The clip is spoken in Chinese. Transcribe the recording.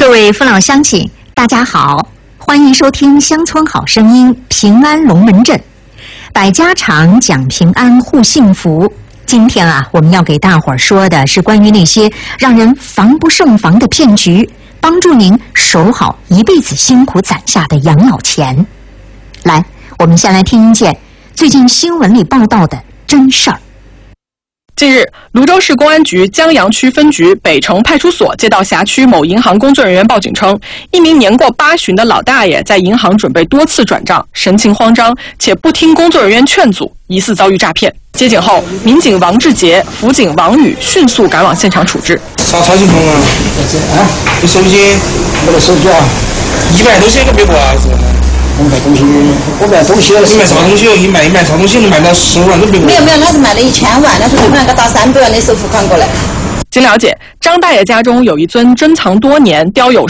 各位父老乡亲，大家好，欢迎收听《乡村好声音》平安龙门阵，百家常讲平安护幸福。今天啊，我们要给大伙儿说的是关于那些让人防不胜防的骗局，帮助您守好一辈子辛苦攒下的养老钱。来，我们先来听一件最近新闻里报道的真事儿。 近日，泸州市公安局江阳区分局北城派出所接到辖区某银行工作人员报警称，一名年过80的老大爷在银行准备多次转账，神情慌张，且不听工作人员劝阻，疑似遭遇诈骗。接警后，民警王志杰、辅警王宇迅速赶往现场处置。 啥情况啊？你手机？ 我的手机啊 ，100多些个别过啊，是吧？ 我卖东西。 你卖啥东西？你卖啥东西？你卖到15万都别过。 没有，那是卖了1000万，那是对方那个打300万的首付款过来。 经了解，张大爷家中有一尊珍藏多年、雕有